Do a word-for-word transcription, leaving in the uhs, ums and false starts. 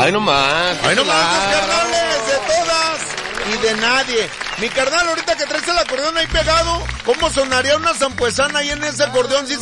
Ay, no más. Ay, no más, los carnales, de todas y de nadie. Mi carnal, ahorita que traes el acordeón ahí pegado, ¿cómo sonaría una zampuesana ahí en ese acordeón si